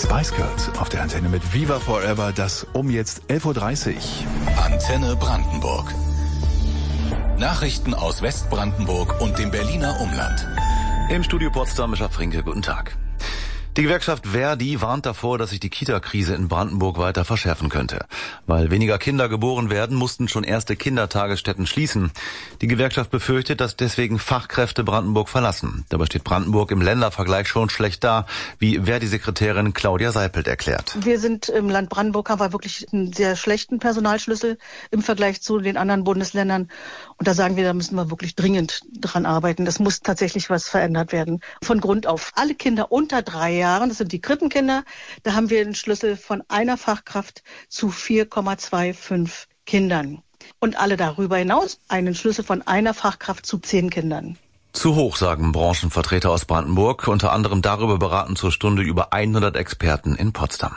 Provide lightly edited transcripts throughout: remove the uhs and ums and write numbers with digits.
Spice Girls auf der Antenne mit Viva Forever, das um jetzt 11.30 Uhr. Antenne Brandenburg. Nachrichten aus Westbrandenburg und dem Berliner Umland. Im Studio Potsdam, Fränke, guten Tag. Die Gewerkschaft ver.di warnt davor, dass sich die Kita-Krise in Brandenburg weiter verschärfen könnte. Weil weniger Kinder geboren werden, mussten schon erste Kindertagesstätten schließen. Die Gewerkschaft befürchtet, dass deswegen Fachkräfte Brandenburg verlassen. Dabei steht Brandenburg im Ländervergleich schon schlecht da, wie ver.di-Sekretärin Claudia Seipelt erklärt. Wir sind im Land Brandenburg, haben wir wirklich einen sehr schlechten Personalschlüssel im Vergleich zu den anderen Bundesländern. Und da sagen wir, da müssen wir wirklich dringend dran arbeiten. Es muss tatsächlich was verändert werden. Von Grund auf. Alle Kinder unter 3 Jahren, das sind die Krippenkinder, da haben wir einen Schlüssel von einer Fachkraft zu 4,25 Kindern. Und alle darüber hinaus einen Schlüssel von einer Fachkraft zu 10 Kindern. Zu hoch, sagen Branchenvertreter aus Brandenburg. Unter anderem darüber beraten zur Stunde über 100 Experten in Potsdam.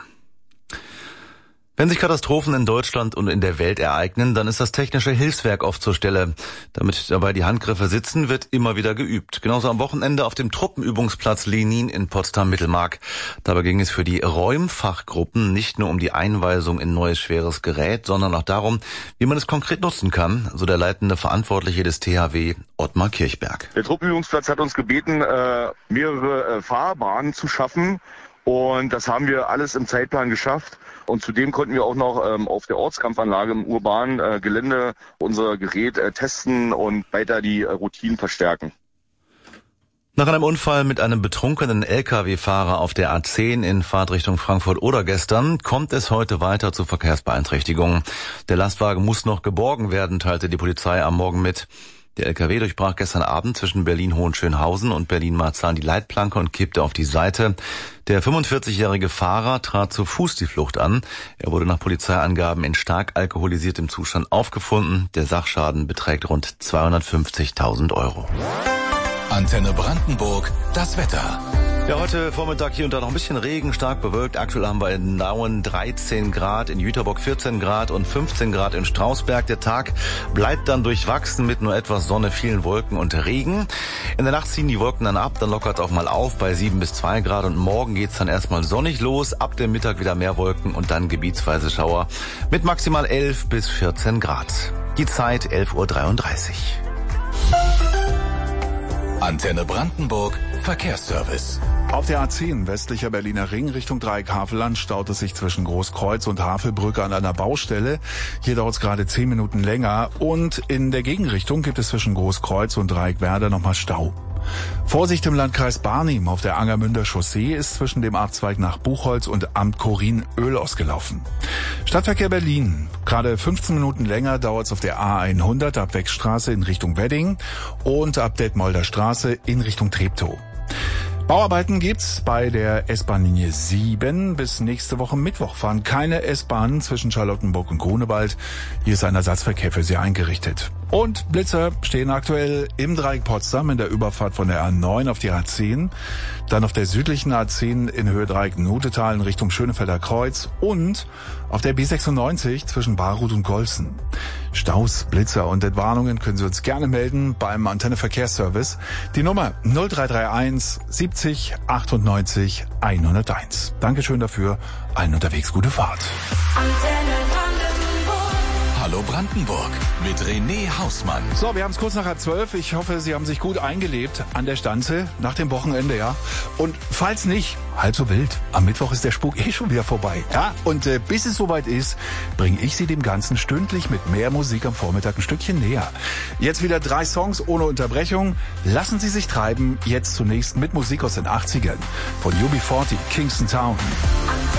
Wenn sich Katastrophen in Deutschland und in der Welt ereignen, dann ist das Technische Hilfswerk oft zur Stelle. Damit dabei die Handgriffe sitzen, wird immer wieder geübt. Genauso am Wochenende auf dem Truppenübungsplatz Lenin in Potsdam-Mittelmark. Dabei ging es für die Räumfachgruppen nicht nur um die Einweisung in neues schweres Gerät, sondern auch darum, wie man es konkret nutzen kann, so der leitende Verantwortliche des THW, Ottmar Kirchberg. Der Truppenübungsplatz hat uns gebeten, mehrere Fahrbahnen zu schaffen. Und das haben wir alles im Zeitplan geschafft. Und zudem konnten wir auch noch auf der Ortskampfanlage im urbanen Gelände unser Gerät testen und weiter die Routinen verstärken. Nach einem Unfall mit einem betrunkenen Lkw-Fahrer auf der A10 in Fahrtrichtung Frankfurt-Oder gestern kommt es heute weiter zu Verkehrsbeeinträchtigungen. Der Lastwagen muss noch geborgen werden, teilte die Polizei am Morgen mit. Der LKW durchbrach gestern Abend zwischen Berlin-Hohenschönhausen und Berlin-Marzahn die Leitplanke und kippte auf die Seite. Der 45-jährige Fahrer trat zu Fuß die Flucht an. Er wurde nach Polizeiangaben in stark alkoholisiertem Zustand aufgefunden. Der Sachschaden beträgt rund 250.000 €. Antenne Brandenburg, das Wetter. Ja, heute Vormittag hier und da noch ein bisschen Regen, stark bewölkt. Aktuell haben wir in Nauen 13 Grad, in Jüterbock 14 Grad und 15 Grad in Strausberg. Der Tag bleibt dann durchwachsen mit nur etwas Sonne, vielen Wolken und Regen. In der Nacht ziehen die Wolken dann ab, dann lockert es auch mal auf bei 7 bis 2 Grad und morgen geht's dann erstmal sonnig los. Ab dem Mittag wieder mehr Wolken und dann gebietsweise Schauer mit maximal 11 bis 14 Grad. Die Zeit 11.33 Uhr. Antenne Brandenburg, Verkehrsservice. Auf der A10 westlicher Berliner Ring Richtung Dreieck Havelland staut es sich zwischen Großkreuz und Havelbrücke an einer Baustelle. Hier dauert es gerade 10 Minuten länger. Und in der Gegenrichtung gibt es zwischen Großkreuz und Dreieck Werder nochmal Stau. Vorsicht im Landkreis Barnim. Auf der Angermünder Chaussee ist zwischen dem Abzweig nach Buchholz und Amt Korin Öl ausgelaufen. Stadtverkehr Berlin. Gerade 15 Minuten länger dauert es auf der A100 ab Wechstraße in Richtung Wedding und ab Detmolder Straße in Richtung Treptow. Bauarbeiten gibt's bei der S-Bahn-Linie 7. Bis nächste Woche Mittwoch fahren keine S-Bahnen zwischen Charlottenburg und Grunewald. Hier ist ein Ersatzverkehr für Sie eingerichtet. Und Blitzer stehen aktuell im Dreieck Potsdam in der Überfahrt von der A9 auf die A10, dann auf der südlichen A10 in Höhe Dreieck Notetal in Richtung Schönefelder Kreuz und auf der B96 zwischen Baruth und Golzen. Staus, Blitzer und Entwarnungen können Sie uns gerne melden beim Antenne Verkehrsservice. Die Nummer 0331 70 98 101. Dankeschön dafür. Allen unterwegs gute Fahrt. Hallo Brandenburg mit René Hausmann. So, wir haben es kurz nach 12. Ich hoffe, Sie haben sich gut eingelebt an der Stanze nach dem Wochenende, ja. Und falls nicht, halb so wild. Am Mittwoch ist der Spuk schon wieder vorbei. Ja, und bis es soweit ist, bringe ich Sie dem Ganzen stündlich mit mehr Musik am Vormittag ein Stückchen näher. Jetzt wieder 3 Songs ohne Unterbrechung. Lassen Sie sich treiben. Jetzt zunächst mit Musik aus den 80ern. Von UB40, Kingston Town.